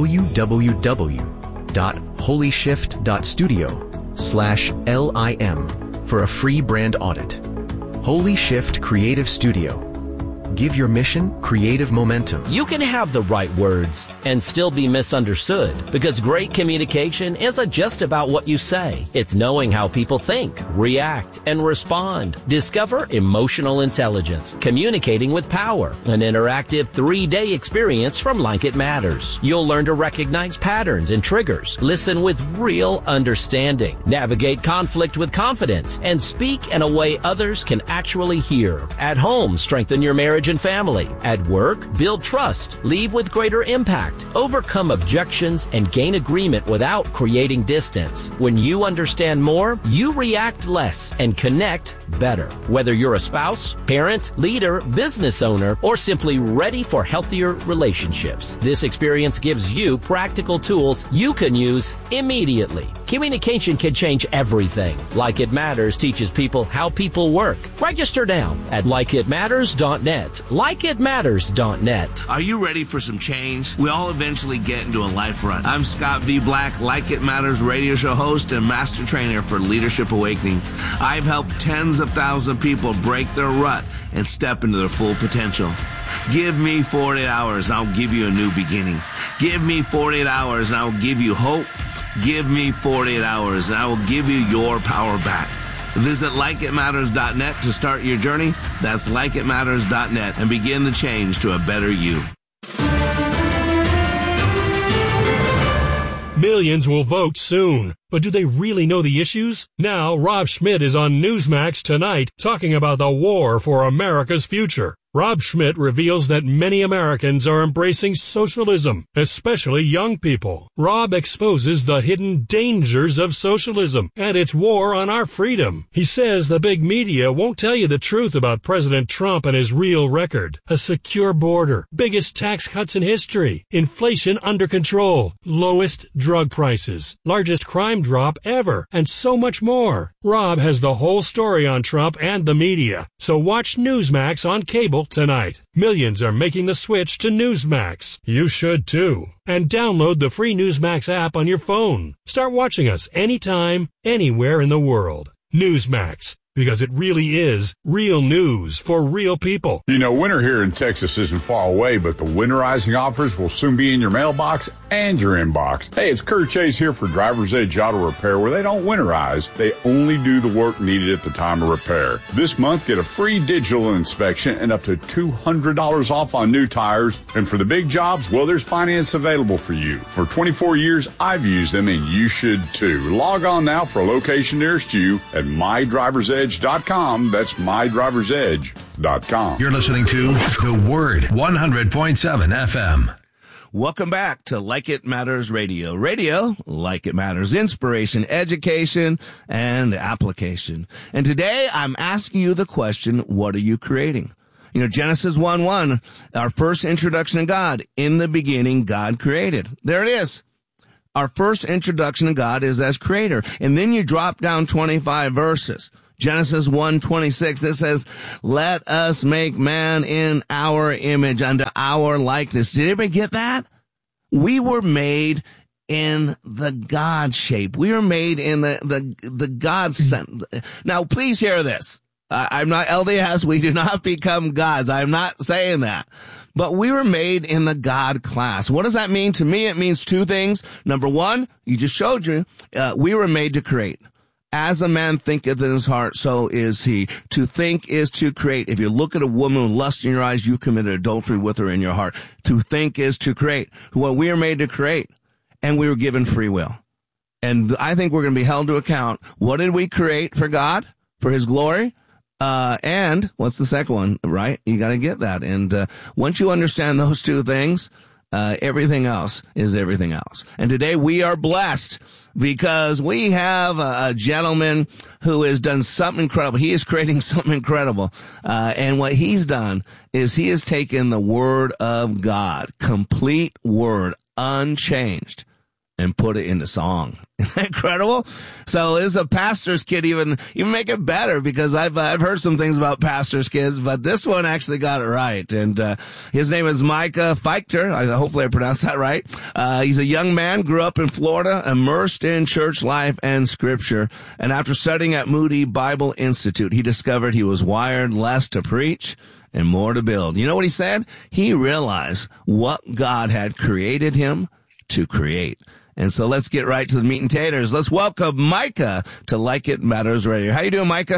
www.holyshift.studio/LIM for a free brand audit. Holy Shift Creative Studio. Give your mission creative momentum. You can have the right words and still be misunderstood, because great communication isn't just about what you say. It's knowing how people think, react, and respond. Discover Emotional Intelligence, Communicating with Power, an interactive 3-day experience from Like It Matters. You'll learn to recognize patterns and triggers, listen with real understanding, navigate conflict with confidence, and speak in a way others can actually hear. At home, strengthen your marriage and family. At work, build trust, leave with greater impact, overcome objections, and gain agreement without creating distance. When you understand more, you react less and connect better. Whether you're a spouse, parent, leader, business owner, or simply ready for healthier relationships, this experience gives you practical tools you can use immediately. Communication can change everything. Like It Matters teaches people how people work. Register now at likeitmatters.net. likeitmatters.net. Are you ready for some change? We all eventually get into a life rut. I'm Scott V. Black, Like It Matters radio show host and master trainer for Leadership Awakening. I've helped tens of thousands of people break their rut and step into their full potential. Give me 48 hours and I'll give you a new beginning. Give me 48 hours and I'll give you hope. Give me 48 hours and I will give you your power back. Visit likeitmatters.net to start your journey. That's likeitmatters.net and begin the change to a better you. Millions will vote soon. But do they really know the issues? Now, Rob Schmidt is on Newsmax tonight talking about the war for America's future. Rob Schmidt reveals that many Americans are embracing socialism, especially young people. Rob exposes the hidden dangers of socialism and its war on our freedom. He says the big media won't tell you the truth about President Trump and his real record. A secure border, biggest tax cuts in history, inflation under control, lowest drug prices, largest crime drop ever, and so much more. Rob has the whole story on Trump and the media. So watch Newsmax on cable tonight. Millions are making the switch to Newsmax. You should too. And download the free Newsmax app on your phone. Start watching us anytime, anywhere in the world. Newsmax. Because it really is real news for real people. You know, winter here in Texas isn't far away, but the winterizing offers will soon be in your mailbox and your inbox. Hey, it's Kurt Chase here for Driver's Edge Auto Repair, where they don't winterize. They only do the work needed at the time of repair. This month, get a free digital inspection and up to $200 off on new tires. And for the big jobs, well, there's finance available for you. For 24 years, I've used them, and you should too. Log on now for a location nearest you at mydriversedge.com. That's My Driver's Edge. www.likeitmatters.com. You're listening to The Word, 100.7 FM. Welcome back to Like It Matters Radio. Radio, like it matters, inspiration, education, and application. And today I'm asking you the question, what are you creating? You know, Genesis 1:1, our first introduction to God. In the beginning, God created. There it is. Our first introduction to God is as creator. And then you drop down 25 verses. Genesis 1:26, it says, let us make man in our image, unto our likeness. Did anybody get that? We were made in the God shape. We were made in the God sense. Now, please hear this. I'm not LDS. We do not become gods. I'm not saying that. But we were made in the God class. What does that mean? To me, it means two things. Number one, you just showed you, we were made to create. As a man thinketh in his heart, so is he. To think is to create. If you look at a woman with lust in your eyes, you committed adultery with her in your heart. To think is to create. Well, we are made to create, and we were given free will. And I think we're going to be held to account. What did we create for God? For his glory? And what's the second one, right? You got to get that. And once you understand those two things, everything else is everything else. And today we are blessed because we have a gentleman who has done something incredible. He is creating something incredible. And what he's done is he has taken the Word of God, complete Word, unchanged, and put it into song. Isn't that incredible? So as a pastor's kid, even make it better, because I've heard some things about pastor's kids, but this one actually got it right. And his name is Micah Feichter. Hopefully I pronounced that right. He's a young man, grew up in Florida, immersed in church life and scripture. And after studying at Moody Bible Institute, he discovered he was wired less to preach and more to build. You know what he said? He realized what God had created him to create. And so let's get right to the meat and taters. Let's welcome Micah to Like It Matters Radio. How you doing, Micah?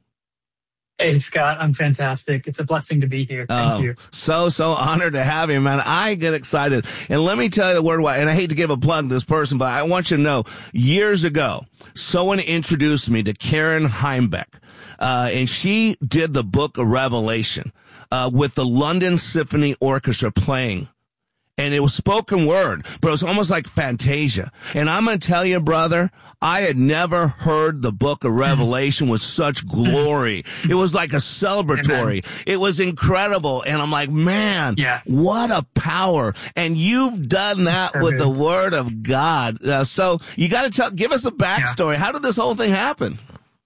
Hey, Scott. I'm fantastic. It's a blessing to be here. Thank you. So honored to have you, man. I get excited. And let me tell you the word why, and I hate to give a plug to this person, but I want you to know, years ago, someone introduced me to Karen Heimbeck. And she did the book of Revelation, with the London Symphony Orchestra playing. And it was spoken word, but it was almost like Fantasia. And I'm going to tell you, brother, I had never heard the book of Revelation with such glory. It was like a celebratory. Amen. It was incredible. And I'm like, man, what a power. And you've done that with the Word of God. So you got to give us a backstory. Yeah. How did this whole thing happen?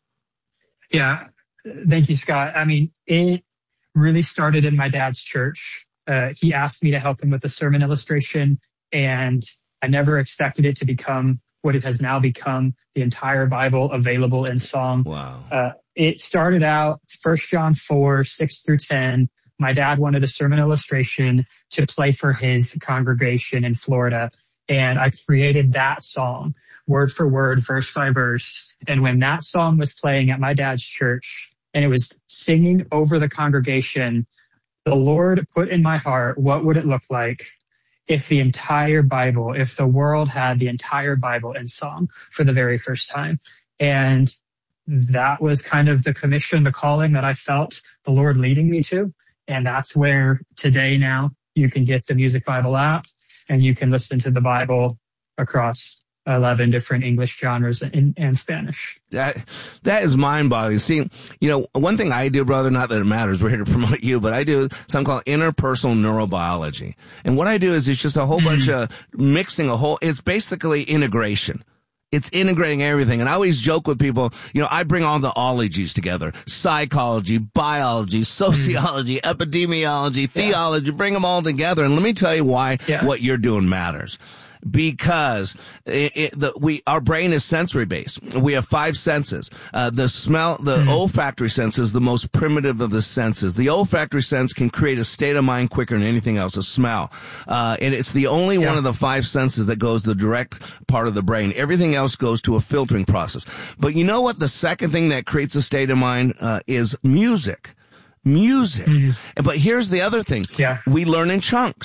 Yeah. Thank you, Scott. I mean, it really started in my dad's church. He asked me to help him with the sermon illustration, and I never expected it to become what it has now become, the entire Bible available in song. Wow. It started out 1 John 4, 6 through 10. My dad wanted a sermon illustration to play for his congregation in Florida, and I created that song, word for word, verse by verse. And when that song was playing at my dad's church, and it was singing over the congregation, the Lord put in my heart, what would it look like if the entire Bible, if the world had the entire Bible in song for the very first time? And that was kind of the commission, the calling that I felt the Lord leading me to. And that's where today now you can get the Music Bible app and you can listen to the Bible across 11 different English genres and Spanish. That is mind-boggling. See, you know, one thing I do, brother, not that it matters, we're here to promote you, but I do something called interpersonal neurobiology. And what I do is it's just a whole bunch of mixing it's basically integration. It's integrating everything. And I always joke with people, you know, I bring all the ologies together. Psychology, biology, sociology, epidemiology, theology, bring them all together. And let me tell you why what you're doing matters. Because our brain is sensory based. We have 5 senses. The smell, the olfactory sense is the most primitive of the senses. The olfactory sense can create a state of mind quicker than anything else, a smell. And it's the only one of the 5 senses that goes to the direct part of the brain. Everything else goes to a filtering process. But you know what? The second thing that creates a state of mind, is music. But here's the other thing. We learn in chunks.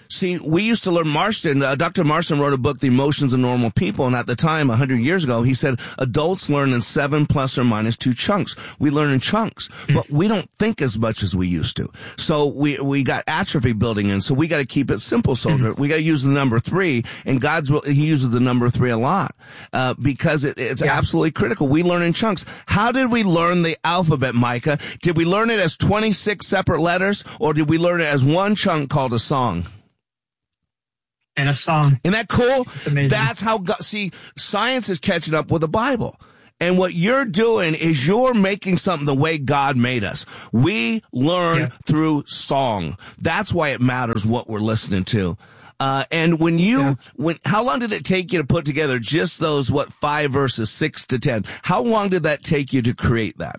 See, we used to learn Marston. Dr. Marston wrote a book, The Emotions of Normal People, and at the time, 100 years ago, he said adults learn in 7 plus or minus 2 chunks. We learn in chunks, but we don't think as much as we used to. So we got atrophy building in, so we got to keep it simple, soldier. We got to use the number 3, and he uses the number 3 a lot, because it's absolutely critical. We learn in chunks. How did we learn the alphabet, Micah? Did we learn it as 26 separate letters, or did we learn it as one chunk called a song? And a song. Isn't that cool? Amazing. That's how, science is catching up with the Bible. And what you're doing is you're making something the way God made us. We learn through song. That's why it matters what we're listening to. And how long did it take you to put together just those, 5 verses, 6 to 10? How long did that take you to create that?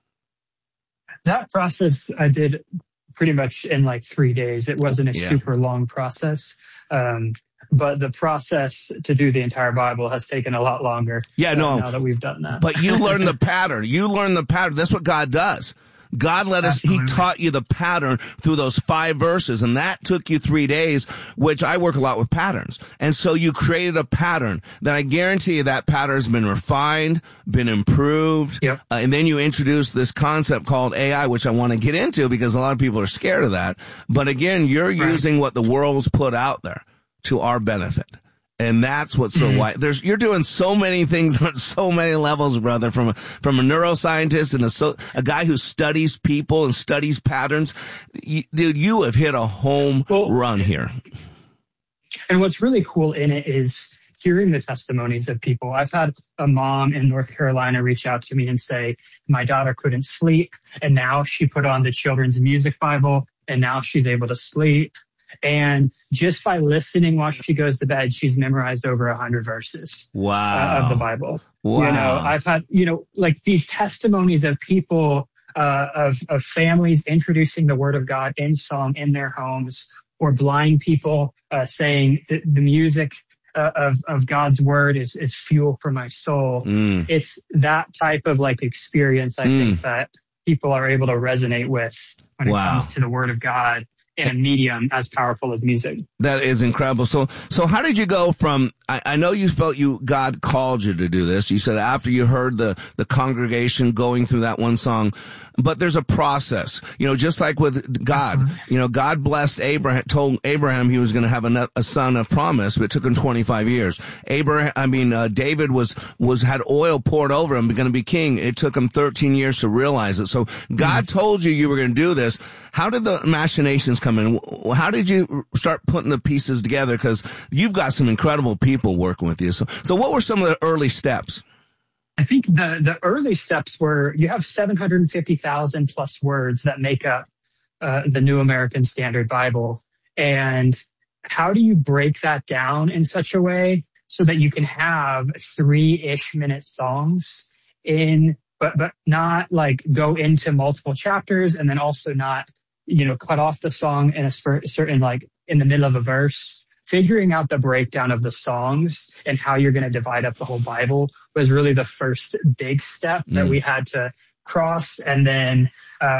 That process I did pretty much in like 3 days. It wasn't a super long process. But the process to do the entire Bible has taken a lot longer. Now that we've done that. But you learn the pattern. That's what God does. God He taught you the pattern through those 5 verses, and that took you 3 days, which I work a lot with patterns. And so you created a pattern that I guarantee you that pattern has been refined, been improved. And then you introduced this concept called AI, which I want to get into because a lot of people are scared of that. But again, you're using what the world's put out there to our benefit. And that's what's so why you're doing so many things on so many levels, brother, from a neuroscientist and a guy who studies people and studies patterns. You have hit a home run here. And what's really cool in it is hearing the testimonies of people. I've had a mom in North Carolina reach out to me and say, my daughter couldn't sleep, and now she put on the children's music Bible, and now she's able to sleep. And just by listening while she goes to bed, she's memorized over 100 verses of the Bible. Wow. I've had, like these testimonies of people, of families introducing the Word of God in song in their homes, or blind people saying that the music of God's Word is fuel for my soul. It's that type of like experience, I think, that people are able to resonate with when it comes to the Word of God in a medium as powerful as music. That is incredible. So how did you go from, I know you felt God called you to do this. You said after you heard the congregation going through that one song, but there's a process, just like with God, God blessed Abraham, told Abraham he was going to have a son of promise, but it took him 25 years. David had oil poured over him, going to be king. It took him 13 years to realize it. So God told you were going to do this. How did the machinations come in? How did you start putting the pieces together? Because you've got some incredible people working with you. So what were some of the early steps? I think the early steps were you have 750,000 plus words that make up the New American Standard Bible. And how do you break that down in such a way so that you can have 3-ish minute songs but not like go into multiple chapters, and then also not, cut off the song in a certain, like in the middle of a verse. Figuring out the breakdown of the songs and how you're going to divide up the whole Bible was really the first big step that we had to cross. And then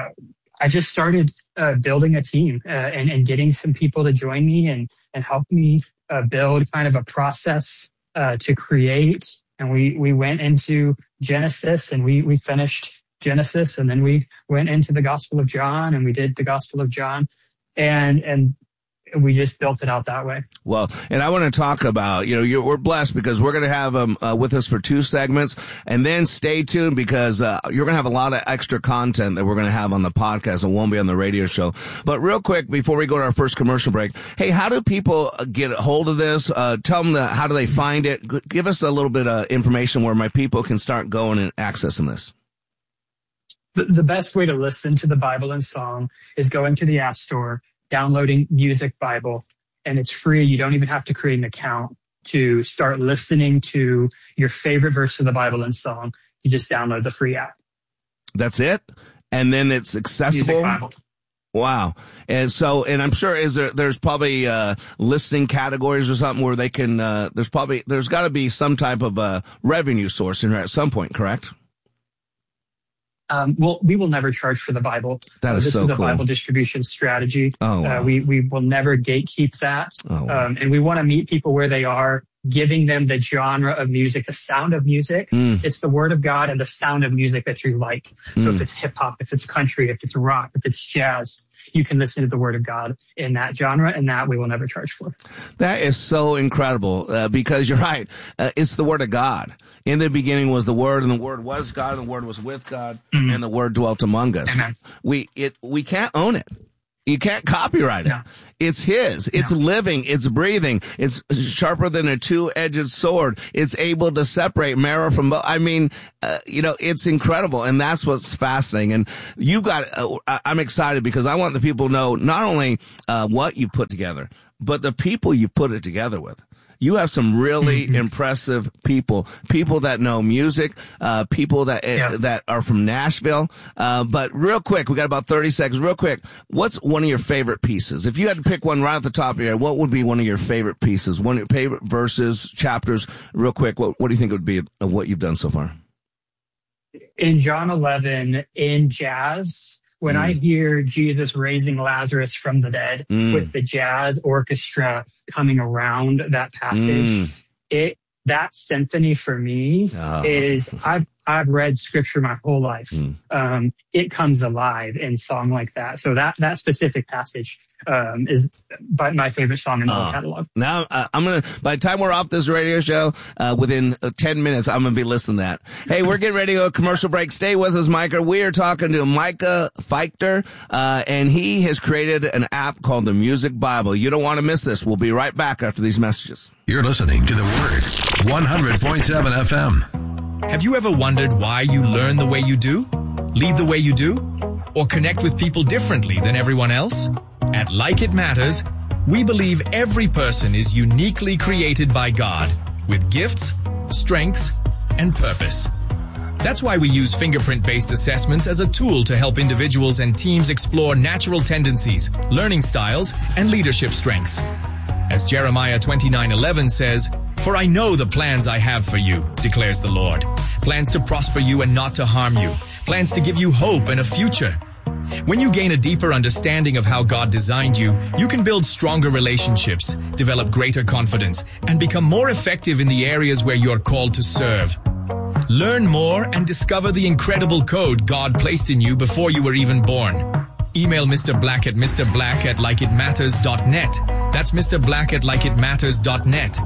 I just started building a team and getting some people to join me and help me build kind of a process to create. And we went into Genesis, and we finished Genesis, and then we went into the Gospel of John, and we did the Gospel of John, and we just built it out that way. Well, and I want to talk about, we're blessed because we're going to have them with us for 2 segments, and then stay tuned because you're going to have a lot of extra content that we're going to have on the podcast and won't be on the radio show. But real quick, before we go to our first commercial break, hey, how do people get a hold of this? Tell them how do they find it? Give us a little bit of information where my people can start going and accessing this. The best way to listen to the Bible in song is going to the App Store, downloading Music Bible, and it's free. You don't even have to create an account to start listening to your favorite verse of the Bible in song. You just download the free app. That's it? And then it's accessible? Music Bible. Wow. And I'm sure there's probably listing categories or something where they can there's got to be some type of revenue source in here at some point, correct? We will never charge for the Bible. That is so cool. This is a Bible distribution strategy. Oh, wow. We will never gatekeep that. Oh, wow. And we want to meet people where they are, giving them the genre of music, the sound of music. It's the word of God and the sound of music that you like. So if it's hip hop, if it's country, if it's rock, if it's jazz, you can listen to the word of God in that genre, and that we will never charge for. That is so incredible, because you're right. It's the word of God. In the beginning was the Word, and the Word was God, and the Word was with God, and the Word dwelt among us. Amen. We can't own it. You can't copyright it. No. It's His. It's living. It's breathing. It's sharper than a two-edged sword. It's able to separate marrow from bone. I mean, it's incredible. And that's what's fascinating. And you got, I'm excited because I want the people to know not only what you put together, but the people you put it together with. You have some really impressive people that know music, people that are from Nashville. But real quick, we got about 30 seconds. Real quick, what's one of your favorite pieces? If you had to pick one right at the top of your head, what would be one of your favorite pieces? One of your favorite verses, chapters? Real quick, what do you think would be of what you've done so far? In John 11, in jazz, when I hear Jesus raising Lazarus from the dead with the jazz orchestra coming around that passage, that symphony for me is, I've read scripture my whole life. It comes alive in song like that. So that specific passage is my favorite song in the whole catalog. Now, by the time we're off this radio show, within 10 minutes, I'm going to be listening to that. Hey, we're getting ready to go to commercial break. Stay with us, Micah. We are talking to Micah Feichter, and he has created an app called the Music Bible. You don't want to miss this. We'll be right back after these messages. You're listening to The Word, 100.7 FM. Have you ever wondered why you learn the way you do, lead the way you do, or connect with people differently than everyone else? At Like It Matters, we believe every person is uniquely created by God with gifts, strengths, and purpose. That's why we use fingerprint-based assessments as a tool to help individuals and teams explore natural tendencies, learning styles, and leadership strengths. As Jeremiah 29:11 says, "For I know the plans I have for you, declares the Lord. Plans to prosper you and not to harm you. Plans to give you hope and a future." When you gain a deeper understanding of how God designed you, you can build stronger relationships, develop greater confidence, and become more effective in the areas where you're called to serve. Learn more and discover the incredible code God placed in you before you were even born. Email Mr. Black at mrblack@likeitmatters.net. That's Mr. Black at likeitmatters.net.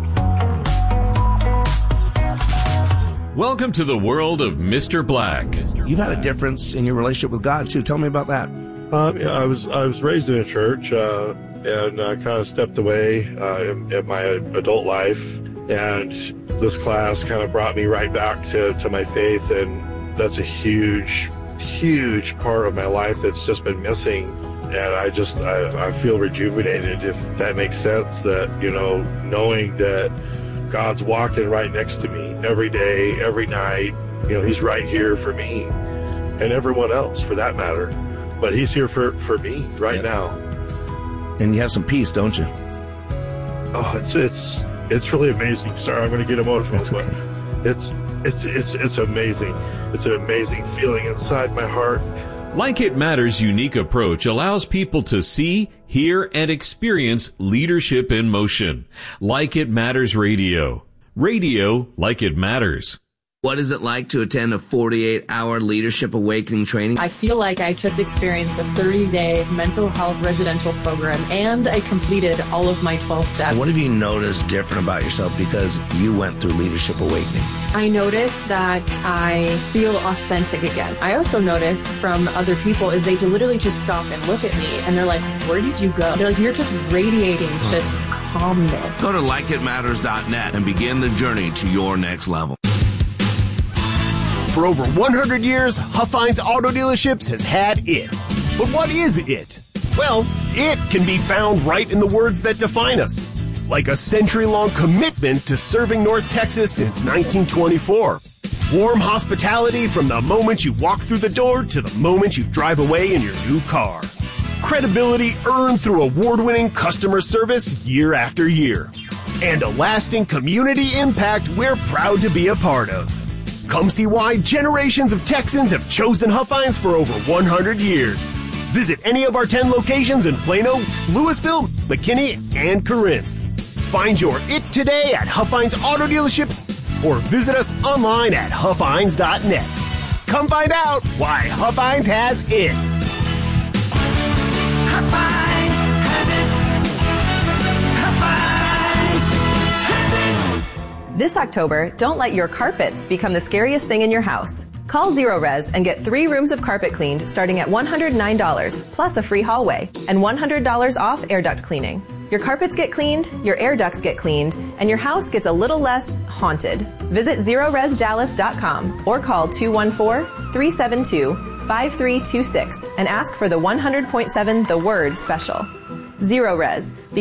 Welcome to the world of Mr. Black. You've had a difference in your relationship with God, too. Tell me about that. I was raised in a church and kind of stepped away in my adult life. And this class kind of brought me right back to my faith. And that's a huge part of my life that's just been missing. And I feel rejuvenated, if that makes sense, that, knowing that God's walking right next to me every day, every night. He's right here for me and everyone else for that matter. But He's here for me right now. And you have some peace, don't you? Oh, it's really amazing. Sorry, I'm going to get emotional, but it's amazing. It's an amazing feeling inside my heart. Like It Matters' unique approach allows people to see, hear, and experience leadership in motion. Like It Matters Radio. Radio like it matters. What is it like to attend a 48-hour Leadership Awakening training? I feel like I just experienced a 30-day mental health residential program, and I completed all of my 12 steps. What have you noticed different about yourself because you went through Leadership Awakening? I noticed that I feel authentic again. I also noticed from other people is they literally just stop and look at me, and they're like, where did you go? They're like, you're just radiating just calmness. Go to likeitmatters.net and begin the journey to your next level. For over 100 years, Huffines Auto Dealerships has had it. But what is it? Well, it can be found right in the words that define us. Like a century-long commitment to serving North Texas since 1924. Warm hospitality from the moment you walk through the door to the moment you drive away in your new car. Credibility earned through award-winning customer service year after year. And a lasting community impact we're proud to be a part of. Come see why generations of Texans have chosen Huff Hines for over 100 years. Visit any of our 10 locations in Plano, Louisville, McKinney, and Corinth. Find your it today at Huff Hines Auto Dealerships or visit us online at huffhines.net. Come find out why Huff Hines has it. Huff Hines has it. Huff Hines has it. This October, don't let your carpets become the scariest thing in your house. Call Zero Res and get 3 rooms of carpet cleaned starting at $109, plus a free hallway, and $100 off air duct cleaning. Your carpets get cleaned, your air ducts get cleaned, and your house gets a little less haunted. Visit ZeroResDallas.com or call 214-372-5326 and ask for the 100.7 The Word special. Zero Res.